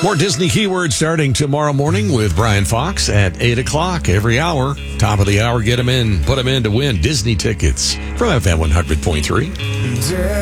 More Disney keywords starting tomorrow morning with Brian Fox at 8 o'clock every hour. Top of the hour, get them in, put them in to win Disney tickets from FM 100.3.